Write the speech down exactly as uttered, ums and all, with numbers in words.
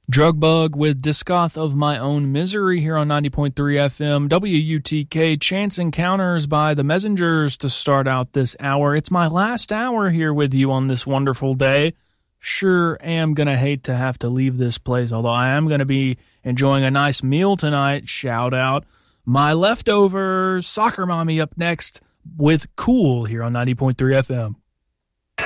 Drug Bug with Discoth of My Own Misery here on ninety point three F M. W U T K, Chance Encounters by the Messengers to start out this hour. It's my last hour here with you on this wonderful day. Sure am going to hate to have to leave this place, although I am going to be enjoying a nice meal tonight. Shout out my leftovers. Soccer Mommy up next with Cool here on ninety point three F M.